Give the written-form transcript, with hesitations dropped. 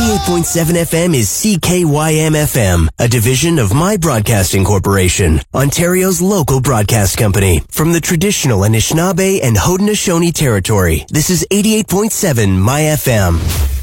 88.7 FM is CKYM FM, a division of My Broadcasting Corporation, Ontario's local broadcast company. From the traditional Anishinaabe and Haudenosaunee territory, this is 88.7 My FM.